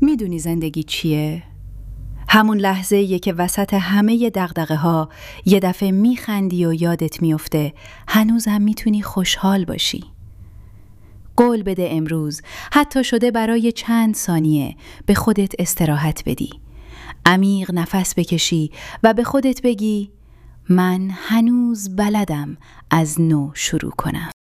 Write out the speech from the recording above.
میدونی زندگی چیه؟ همون لحظه‌ایه که وسط همه دغدغه‌ها یه دفعه میخندی و یادت میفته هنوزم میتونی خوشحال باشی. قول بده امروز حتی شده برای چند ثانیه به خودت استراحت بدی. عمیق نفس بکشی و به خودت بگی من هنوز بلدم از نو شروع کنم.